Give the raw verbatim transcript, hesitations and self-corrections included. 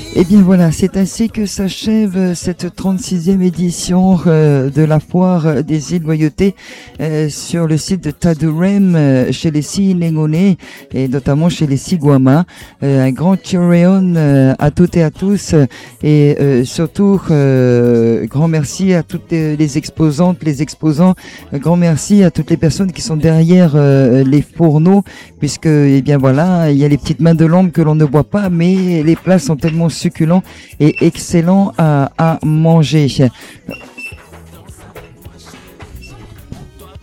Et bien voilà, c'est ainsi que s'achève cette trente-sixième édition euh, de la foire des îles Loyauté euh, sur le site de Tadurem euh, chez les Silengonais et notamment chez les Siguama. Euh, un grand cheerio euh, à toutes et à tous et euh, surtout euh, grand merci à toutes les, les exposantes, les exposants. Un grand merci à toutes les personnes qui sont derrière euh, les fourneaux puisque eh bien voilà, il y a les petites mains de l'ombre que l'on ne voit pas, mais les plats sont tellement succulents et excellents à, à manger.